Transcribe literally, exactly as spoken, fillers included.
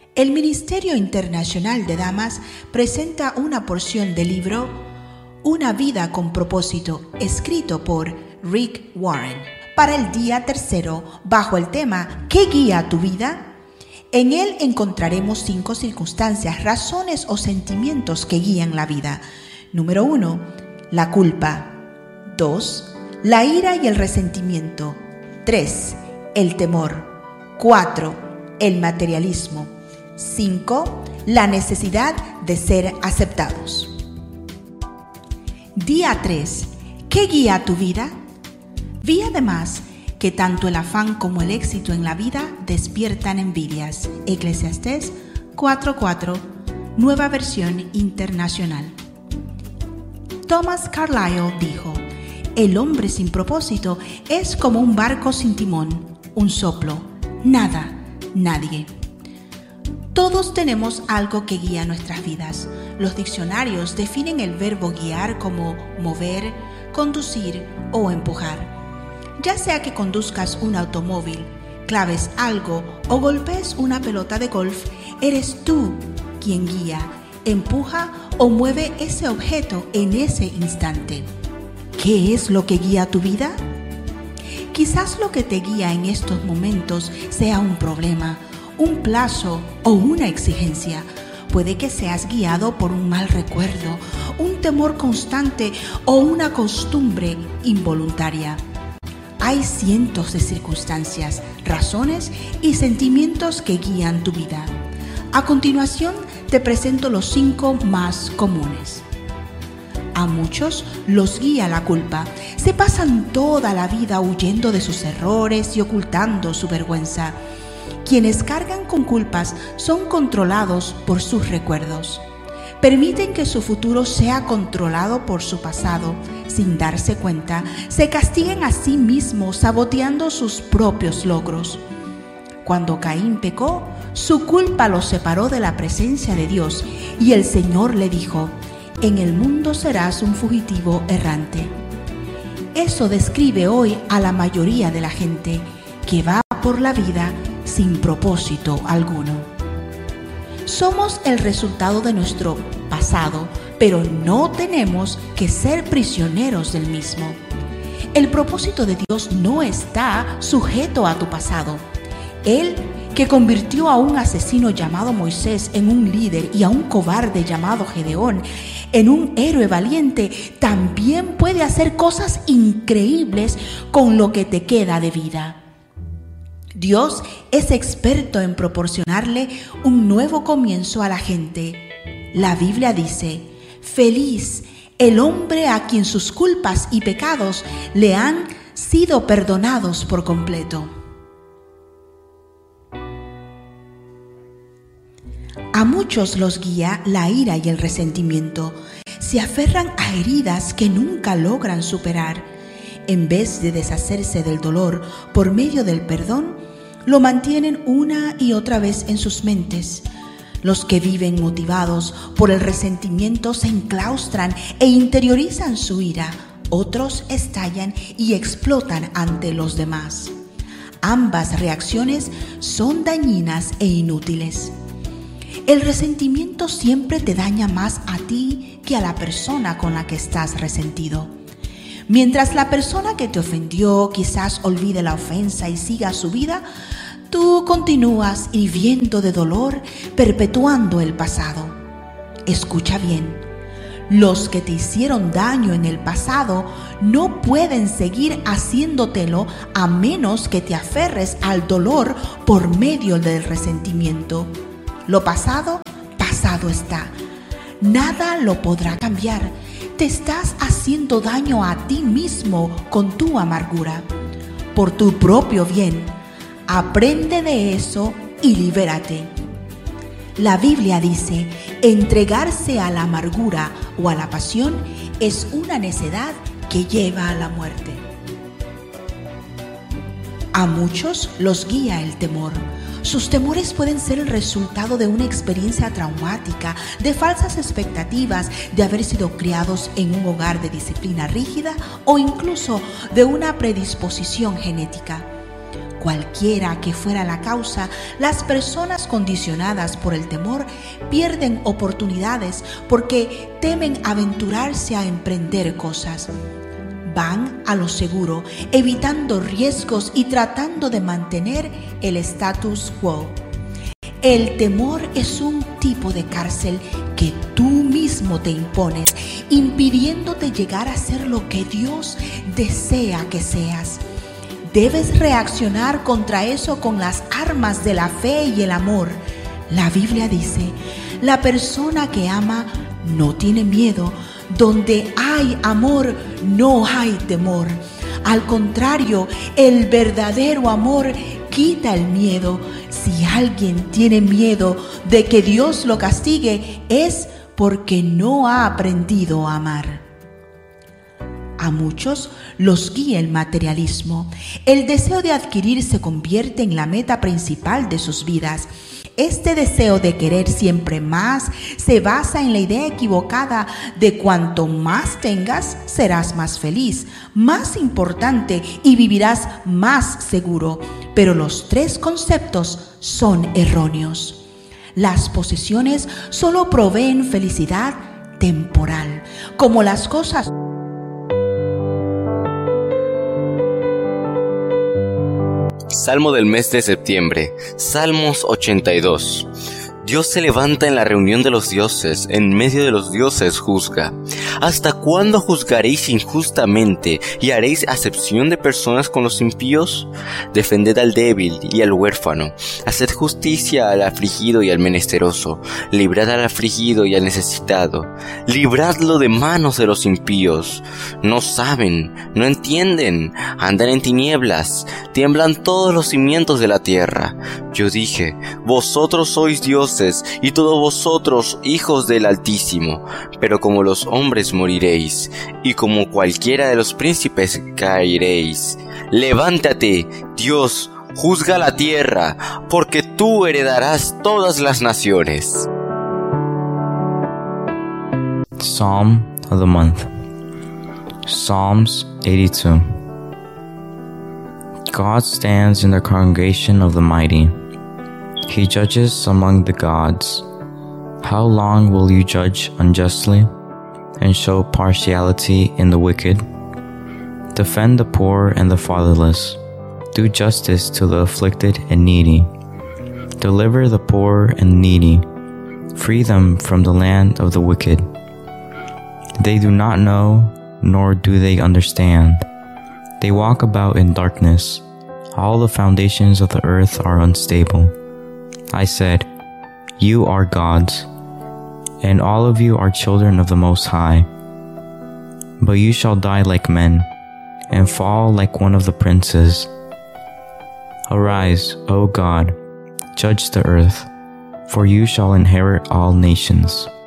El Ministerio Internacional de Damas presenta una porción del libro Una vida con propósito, escrito por Rick Warren, para el día tercero, bajo el tema ¿Qué guía tu vida? En él encontraremos cinco circunstancias, razones o sentimientos que guían la vida. Número uno, la culpa. Dos, la ira y el resentimiento. Tres, el temor. Cuatro, el materialismo. Cinco, la necesidad de ser aceptados. Día tres. ¿Qué guía tu vida? Vi además que tanto el afán como el éxito en la vida despiertan envidias. Eclesiastés cuatro cuatro, Nueva Versión Internacional. Thomas Carlyle dijo: el hombre sin propósito es como un barco sin timón, un soplo, nada, nadie. Todos tenemos algo que guía nuestras vidas. Los diccionarios definen el verbo guiar como mover, conducir o empujar. Ya sea que conduzcas un automóvil, claves algo o golpees una pelota de golf, eres tú quien guía, empuja o mueve ese objeto en ese instante. ¿Qué es lo que guía tu vida? Quizás lo que te guía en estos momentos sea un problema, un plazo o una exigencia. Puede que seas guiado por un mal recuerdo, un temor constante o una costumbre involuntaria. Hay cientos de circunstancias, razones y sentimientos que guían tu vida. A continuación, te presento los cinco más comunes. A muchos los guía la culpa. Se pasan toda la vida huyendo de sus errores y ocultando su vergüenza. Quienes cargan con culpas son controlados por sus recuerdos. Permiten que su futuro sea controlado por su pasado. Sin darse cuenta, se castigan a sí mismos saboteando sus propios logros. Cuando Caín pecó, su culpa lo separó de la presencia de Dios y el Señor le dijo: en el mundo serás un fugitivo errante. Eso describe hoy a la mayoría de la gente que va por la vida sin propósito alguno. Somos el resultado de nuestro pasado, pero no tenemos que ser prisioneros del mismo. El propósito de Dios no está sujeto a tu pasado. Él, que convirtió a un asesino llamado Moisés en un líder y a un cobarde llamado Gedeón en un héroe valiente, también puede hacer cosas increíbles con lo que te queda de vida. Dios es experto en proporcionarle un nuevo comienzo a la gente. La Biblia dice: feliz el hombre a quien sus culpas y pecados le han sido perdonados por completo. A muchos los guía la ira y el resentimiento. Se aferran a heridas que nunca logran superar. En vez de deshacerse del dolor por medio del perdón, lo mantienen una y otra vez en sus mentes. Los que viven motivados por el resentimiento se enclaustran e interiorizan su ira. Otros estallan y explotan ante los demás. Ambas reacciones son dañinas e inútiles. El resentimiento siempre te daña más a ti que a la persona con la que estás resentido. Mientras la persona que te ofendió quizás olvide la ofensa y siga su vida, tú continúas hirviendo de dolor, perpetuando el pasado. Escucha bien, los que te hicieron daño en el pasado no pueden seguir haciéndotelo a menos que te aferres al dolor por medio del resentimiento. Lo pasado, pasado está. Nada lo podrá cambiar. Te estás haciendo daño a ti mismo con tu amargura. Por tu propio bien, aprende de eso y libérate. La Biblia dice: entregarse a la amargura o a la pasión es una necedad que lleva a la muerte. A muchos los guía el temor. Sus temores pueden ser el resultado de una experiencia traumática, de falsas expectativas, de haber sido criados en un hogar de disciplina rígida o incluso de una predisposición genética. Cualquiera que fuera la causa, las personas condicionadas por el temor pierden oportunidades porque temen aventurarse a emprender cosas. Van a lo seguro, evitando riesgos y tratando de mantener el status quo. El temor es un tipo de cárcel que tú mismo te impones, impidiéndote llegar a ser lo que Dios desea que seas. Debes reaccionar contra eso con las armas de la fe y el amor. La Biblia dice, la persona que ama no tiene miedo. Donde hay amor, no hay temor. Al contrario, el verdadero amor quita el miedo. Si alguien tiene miedo de que Dios lo castigue, es porque no ha aprendido a amar. A muchos los guía el materialismo. El deseo de adquirir se convierte en la meta principal de sus vidas. Este deseo de querer siempre más se basa en la idea equivocada de cuanto más tengas, serás más feliz, más importante y vivirás más seguro. Pero los tres conceptos son erróneos. Las posesiones solo proveen felicidad temporal, como las cosas. Salmo del mes de septiembre, Salmos ochenta y dos. Dios se levanta en la reunión de los dioses, en medio de los dioses juzga. ¿Hasta cuándo juzgaréis injustamente y haréis acepción de personas con los impíos? Defended al débil y al huérfano, haced justicia al afligido y al menesteroso, librad al afligido y al necesitado, libradlo de manos de los impíos. No saben, no entienden, andan en tinieblas, tiemblan todos los cimientos de la tierra. Yo dije, vosotros sois dioses, y todos vosotros hijos del Altísimo, pero como los hombres moriréis, y como cualquiera de los príncipes caeréis. Levántate, Dios, juzga la tierra, porque tú heredarás todas las naciones. Psalm of the Month. Psalms eighty-two. God stands in the congregation of the mighty. He judges among the gods. How long will you judge unjustly and show partiality in the wicked? Defend the poor and the fatherless. Do justice to the afflicted and needy. Deliver the poor and needy. Free them from the land of the wicked. They do not know, nor do they understand. They walk about in darkness. All the foundations of the earth are unstable. I said, you are gods, and all of you are children of the Most High. But you shall die like men, and fall like one of the princes. Arise, O God, judge the earth, for you shall inherit all nations.